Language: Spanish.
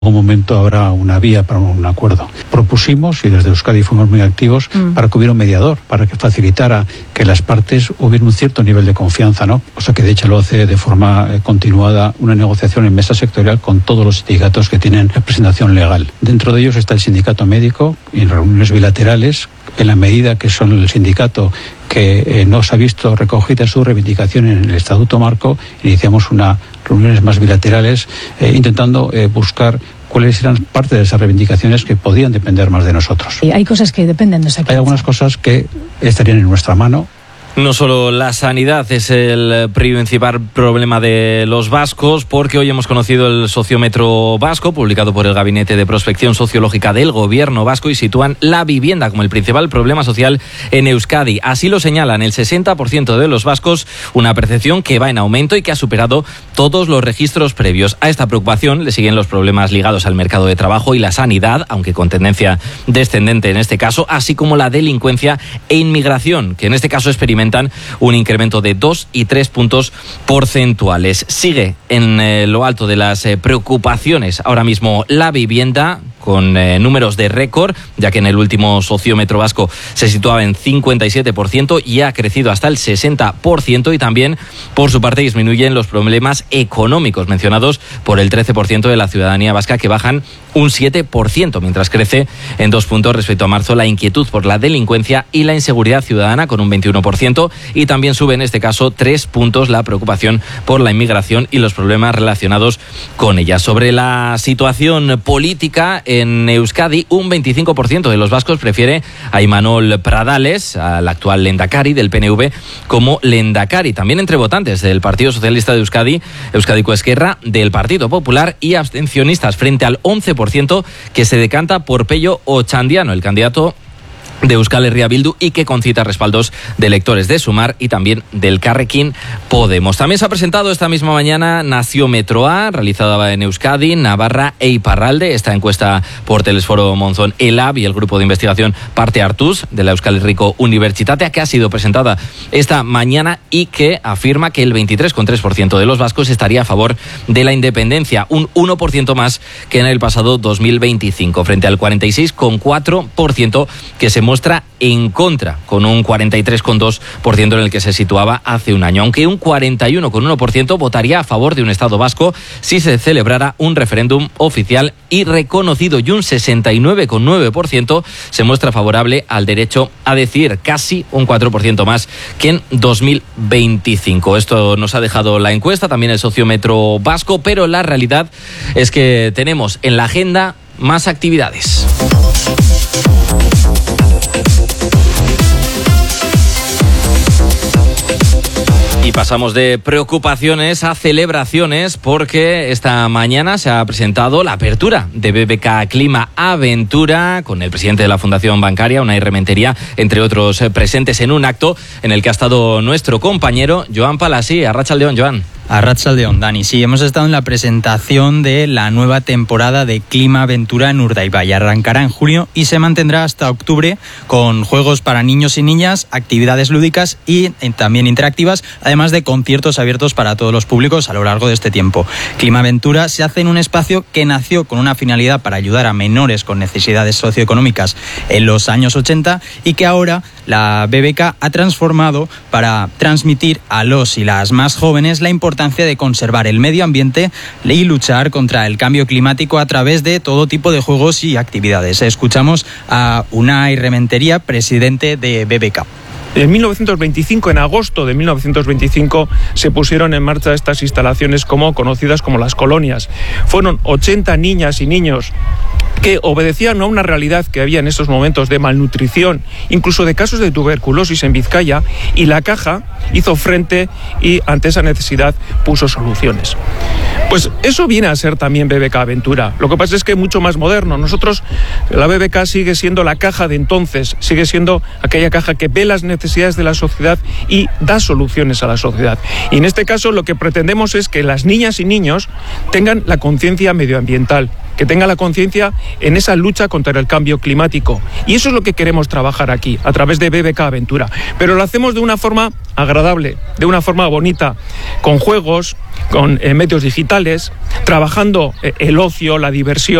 algún momento habrá una vía para un acuerdo. Propusimos, y desde Euskadi fuimos muy activos, para que hubiera un mediador, para que facilitara que las partes hubiera un cierto nivel de confianza, ¿no? O sea que de hecho lo hace de forma continuada una negociación en mesa sectorial con todos los sindicatos que tienen representación legal. Dentro de ellos está el sindicato médico, y en reuniones bilaterales, en la medida que son el sindicato que no se ha visto recogida su reivindicación en el Estatuto Marco, iniciamos unas reuniones más bilaterales intentando buscar cuáles eran parte de esas reivindicaciones que podían depender más de nosotros. Y hay cosas que dependen de esa Hay algunas cosas que estarían en nuestra mano. No solo la sanidad es el principal problema de los vascos, porque hoy hemos conocido el sociómetro vasco, publicado por el Gabinete de Prospección Sociológica del Gobierno vasco, y sitúan la vivienda como el principal problema social en Euskadi. Así lo señalan el 60% de los vascos, una percepción que va en aumento y que ha superado todos los registros previos. A esta preocupación le siguen los problemas ligados al mercado de trabajo y la sanidad, aunque con tendencia descendente en este caso, así como la delincuencia e inmigración, que en este caso experimentan un incremento de 2 y 3 puntos porcentuales. Sigue en lo alto de las preocupaciones ahora mismo la vivienda, con números de récord, ya que en el último sociómetro vasco se situaba en 57% y ha crecido hasta el 60%, y también, por su parte, disminuyen los problemas económicos mencionados por el 13% de la ciudadanía vasca, que bajan un 7%, mientras crece en 2 puntos respecto a marzo la inquietud por la delincuencia y la inseguridad ciudadana, con un 21%, y también sube en este caso 3 puntos la preocupación por la inmigración y los problemas relacionados con ella. Sobre la situación política en Euskadi, un 25% de los vascos prefiere a Imanol Pradales, al actual lehendakari del PNV, como lehendakari. También entre votantes del Partido Socialista de Euskadi, Euskadiko Ezkerra, del Partido Popular, y abstencionistas, frente al 11% que se decanta por Pello Otxandiano, el candidato de Euskal Herria Bildu, y que concita respaldos de electores de Sumar y también del Elkarrekin Podemos. También se ha presentado esta misma mañana Naziometroa, realizada en Euskadi, Navarra e Iparralde. Esta encuesta por Telesforo Monzón Elab y el grupo de investigación Parte Hartuz de la Euskal Herriko Unibertsitatea, que ha sido presentada esta mañana y que afirma que el 23,3% de los vascos estaría a favor de la independencia, un 1% más que en el pasado 2025, frente al 46,4% que se muestra en contra, con un 43,2% en el que se situaba hace un año, aunque un 41,1% votaría a favor de un Estado vasco si se celebrara un referéndum oficial y reconocido, y un 69,9% se muestra favorable al derecho a decidir, casi un 4% más que en 2025. Esto nos ha dejado la encuesta, también el sociómetro vasco, pero la realidad es que tenemos en la agenda más actividades. Y pasamos de preocupaciones a celebraciones, porque esta mañana se ha presentado la apertura de BBK Clima Aventura, con el presidente de la Fundación Bancaria, Unai Rementeria, entre otros presentes en un acto en el que ha estado nuestro compañero Joan Palasi. Arratsaldeon, Joan. Arratsaldeon, Dani. Sí, hemos estado en la presentación de la nueva temporada de Clima Aventura en Urdaibai. Arrancará en junio y se mantendrá hasta octubre, con juegos para niños y niñas, actividades lúdicas y también interactivas, además de conciertos abiertos para todos los públicos a lo largo de este tiempo. Clima Aventura se hace en un espacio que nació con una finalidad para ayudar a menores con necesidades socioeconómicas en los años 80 y que ahora la BBK ha transformado para transmitir a los y las más jóvenes la importancia de conservar el medio ambiente y luchar contra el cambio climático a través de todo tipo de juegos y actividades. Escuchamos a Unai Rementeria, presidente de BBK. En 1925, en agosto de 1925, se pusieron en marcha estas instalaciones conocidas como las colonias. Fueron 80 niñas y niños que obedecían a una realidad que había en esos momentos de malnutrición, incluso de casos de tuberculosis en Vizcaya, y la Caja hizo frente y ante esa necesidad puso soluciones. Pues eso viene a ser también BBK Aventura. Lo que pasa es que es mucho más moderno. Nosotros, la BBK sigue siendo la caja de entonces, sigue siendo aquella caja que ve las necesidades de la sociedad y da soluciones a la sociedad. Y en este caso lo que pretendemos es que las niñas y niños tengan la conciencia medioambiental, que tenga la conciencia en esa lucha contra el cambio climático. Y eso es lo que queremos trabajar aquí, a través de BBK Aventura. Pero lo hacemos de una forma agradable, de una forma bonita, con juegos, con medios digitales, trabajando el ocio, la diversión.